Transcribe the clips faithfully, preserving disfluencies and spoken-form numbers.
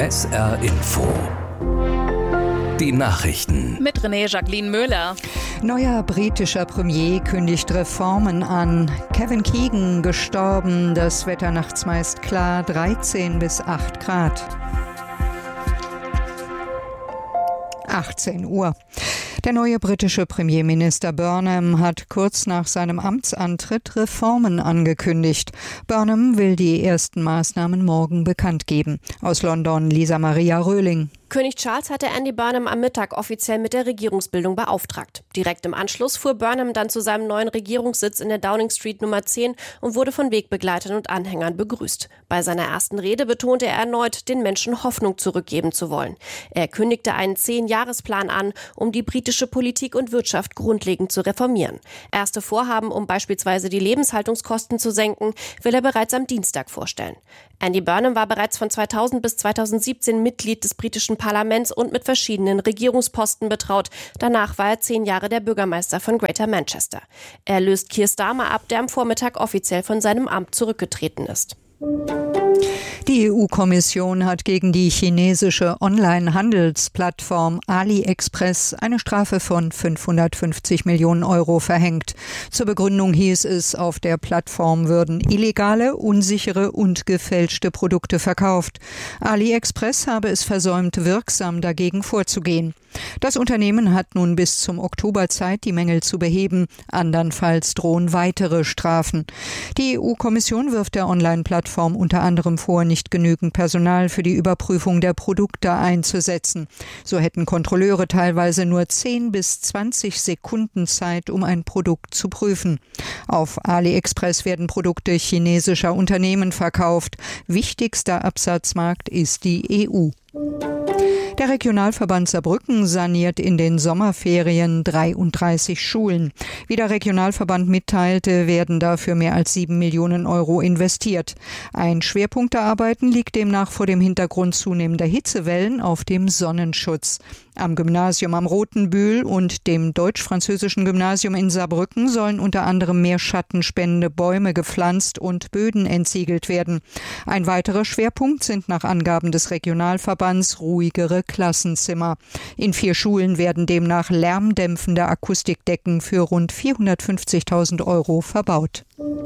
S R Info. Die Nachrichten. Mit René Jacqueline Möhler. Neuer britischer Premier kündigt Reformen an. Kevin Keegan gestorben. Das Wetter nachts meist klar, dreizehn bis acht Grad. achtzehn Uhr. Der neue britische Premierminister Burnham hat kurz nach seinem Amtsantritt Reformen angekündigt. Burnham will die ersten Maßnahmen morgen bekannt geben. Aus London Lisa Maria Röhling. König Charles hatte Andy Burnham am Mittag offiziell mit der Regierungsbildung beauftragt. Direkt im Anschluss fuhr Burnham dann zu seinem neuen Regierungssitz in der Downing Street Nummer zehn und wurde von Wegbegleitern und Anhängern begrüßt. Bei seiner ersten Rede betonte er erneut, den Menschen Hoffnung zurückgeben zu wollen. Er kündigte einen Zehn-Jahresplan an, um die britische Politik und Wirtschaft grundlegend zu reformieren. Erste Vorhaben, um beispielsweise die Lebenshaltungskosten zu senken, will er bereits am Dienstag vorstellen. Andy Burnham war bereits von zweitausend bis zweitausendsiebzehn Mitglied des britischen Parlaments und mit verschiedenen Regierungsposten betraut. Danach war er zehn Jahre der Bürgermeister von Greater Manchester. Er löst Keir Starmer ab, der am Vormittag offiziell von seinem Amt zurückgetreten ist. Die E U-Kommission hat gegen die chinesische Online-Handelsplattform AliExpress eine Strafe von fünfhundertfünfzig Millionen Euro verhängt. Zur Begründung hieß es, auf der Plattform würden illegale, unsichere und gefälschte Produkte verkauft. AliExpress habe es versäumt, wirksam dagegen vorzugehen. Das Unternehmen hat nun bis zum Oktober Zeit, die Mängel zu beheben. Andernfalls drohen weitere Strafen. Die E U-Kommission wirft der Online-Plattform unter anderem vor, nicht genügend Personal für die Überprüfung der Produkte einzusetzen. So hätten Kontrolleure teilweise nur zehn bis zwanzig Sekunden Zeit, um ein Produkt zu prüfen. Auf AliExpress werden Produkte chinesischer Unternehmen verkauft. Wichtigster Absatzmarkt ist die E U. Der Regionalverband Saarbrücken saniert in den Sommerferien dreiunddreißig Schulen. Wie der Regionalverband mitteilte, werden dafür mehr als sieben Millionen Euro investiert. Ein Schwerpunkt der Arbeiten liegt demnach vor dem Hintergrund zunehmender Hitzewellen auf dem Sonnenschutz. Am Gymnasium am Rotenbühl und dem deutsch-französischen Gymnasium in Saarbrücken sollen unter anderem mehr schattenspendende Bäume gepflanzt und Böden entsiegelt werden. Ein weiterer Schwerpunkt sind nach Angaben des Regionalverbands ruhigere Klassenzimmer. In vier Schulen werden demnach lärmdämpfende Akustikdecken für rund vierhundertfünfzigtausend Euro verbaut.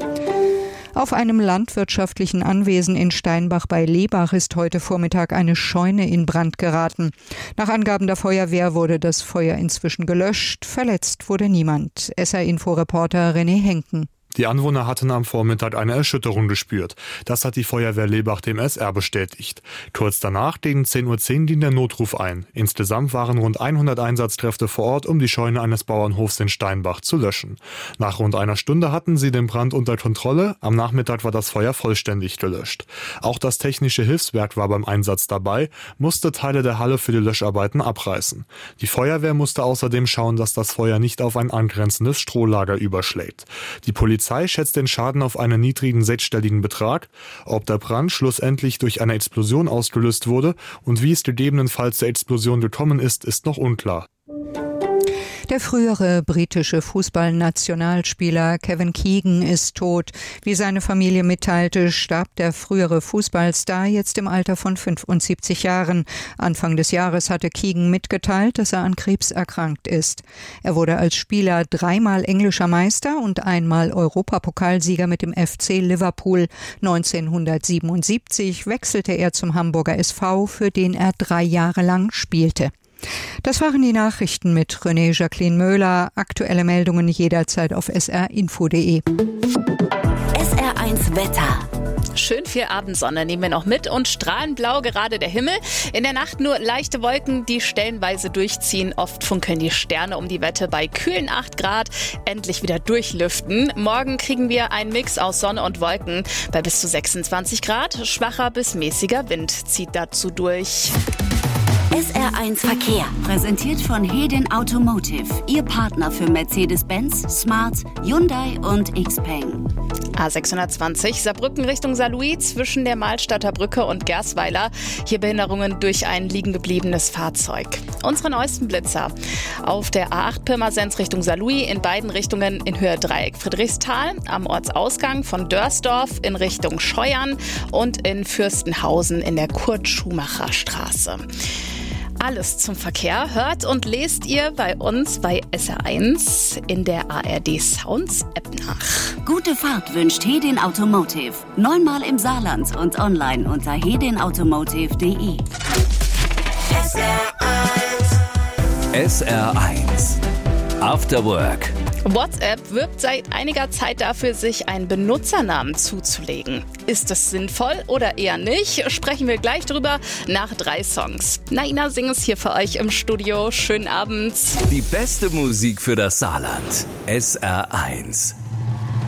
Auf einem landwirtschaftlichen Anwesen in Steinbach bei Lebach ist heute Vormittag eine Scheune in Brand geraten. Nach Angaben der Feuerwehr wurde das Feuer inzwischen gelöscht. Verletzt wurde niemand. S R-Info-Reporter René Henken. Die Anwohner hatten am Vormittag eine Erschütterung gespürt. Das hat die Feuerwehr Lebach dem S R bestätigt. Kurz danach, gegen zehn Uhr zehn, ging der Notruf ein. Insgesamt waren rund hundert Einsatzkräfte vor Ort, um die Scheune eines Bauernhofs in Steinbach zu löschen. Nach rund einer Stunde hatten sie den Brand unter Kontrolle. Am Nachmittag war das Feuer vollständig gelöscht. Auch das technische Hilfswerk war beim Einsatz dabei, musste Teile der Halle für die Löscharbeiten abreißen. Die Feuerwehr musste außerdem schauen, dass das Feuer nicht auf ein angrenzendes Strohlager überschlägt. Die Polizei Die Polizei schätzt den Schaden auf einen niedrigen sechsstelligen Betrag. Ob der Brand schlussendlich durch eine Explosion ausgelöst wurde und wie es gegebenenfalls zur Explosion gekommen ist, ist noch unklar. Der frühere britische Fußballnationalspieler Kevin Keegan ist tot. Wie seine Familie mitteilte, starb der frühere Fußballstar jetzt im Alter von fünfundsiebzig Jahren. Anfang des Jahres hatte Keegan mitgeteilt, dass er an Krebs erkrankt ist. Er wurde als Spieler dreimal englischer Meister und einmal Europapokalsieger mit dem F C Liverpool. neunzehnhundertsiebenundsiebzig wechselte er zum Hamburger S V, für den er drei Jahre lang spielte. Das waren die Nachrichten mit René Jacqueline Möhler. Aktuelle Meldungen jederzeit auf S R Info punkt de. S R eins Wetter. Schön viel Abendsonne nehmen wir noch mit und strahlend blau gerade der Himmel. In der Nacht nur leichte Wolken, die stellenweise durchziehen. Oft funkeln die Sterne um die Wette bei kühlen acht Grad. Endlich wieder durchlüften. Morgen kriegen wir einen Mix aus Sonne und Wolken bei bis zu sechsundzwanzig Grad. Schwacher bis mäßiger Wind zieht dazu durch. S R eins Verkehr, präsentiert von Hedin Automotive, Ihr Partner für Mercedes-Benz, Smart, Hyundai und Xpeng. A sechshundertzwanzig Saarbrücken Richtung Saarlouis zwischen der Mahlstadter Brücke und Gersweiler. Hier Behinderungen durch ein liegen gebliebenes Fahrzeug. Unsere neuesten Blitzer. Auf der A acht Pirmasens Richtung Saarlouis in beiden Richtungen in Höhe Dreieck Friedrichsthal, am Ortsausgang von Dörsdorf in Richtung Scheuern und in Fürstenhausen in der Kurt-Schumacher-Straße. Alles zum Verkehr hört und lest ihr bei uns bei S R eins in der A R D Sounds App nach. Gute Fahrt wünscht Hedin Automotive. Neunmal im Saarland und online unter hedin automotive punkt de. S R eins After Work. WhatsApp wirbt seit einiger Zeit dafür, sich einen Benutzernamen zuzulegen. Ist das sinnvoll oder eher nicht? Sprechen wir gleich drüber nach drei Songs. Naina singt es hier für euch im Studio. Schönen Abend. Die beste Musik für das Saarland. S R eins.